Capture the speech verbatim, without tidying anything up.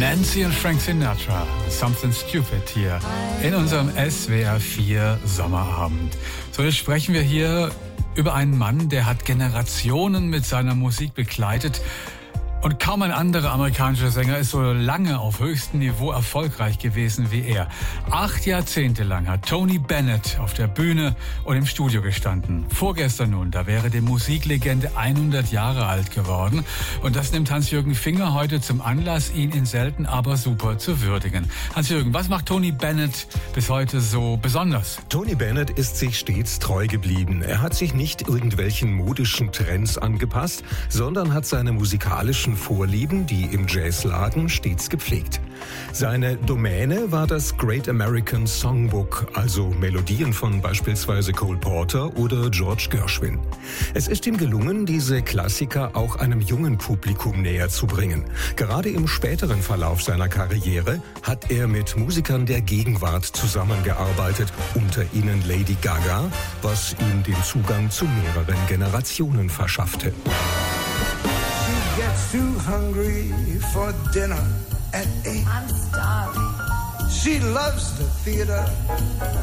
Nancy und Frank Sinatra, Something Stupid hier in unserem S W R vier Sommerabend. So, jetzt sprechen wir hier über einen Mann, der hat Generationen mit seiner Musik begleitet. Und kaum ein anderer amerikanischer Sänger ist so lange auf höchstem Niveau erfolgreich gewesen wie er. Acht Jahrzehnte lang hat Tony Bennett auf der Bühne und im Studio gestanden. Vorgestern nun, da wäre die Musiklegende hundert Jahre alt geworden. Und das nimmt Hans-Jürgen Finger heute zum Anlass, ihn in selten aber super zu würdigen. Hans-Jürgen, was macht Tony Bennett bis heute so besonders? Tony Bennett ist sich stets treu geblieben. Er hat sich nicht irgendwelchen modischen Trends angepasst, sondern hat seine musikalischen Vorlieben, die im Jazz lagen, stets gepflegt. Seine Domäne war das Great American Songbook, also Melodien von beispielsweise Cole Porter oder George Gershwin. Es ist ihm gelungen, diese Klassiker auch einem jungen Publikum näher zu bringen. Gerade im späteren Verlauf seiner Karriere hat er mit Musikern der Gegenwart zusammengearbeitet, unter ihnen Lady Gaga, was ihm den Zugang zu mehreren Generationen verschaffte. Gets too hungry for dinner at eight. I'm starving. She loves the theater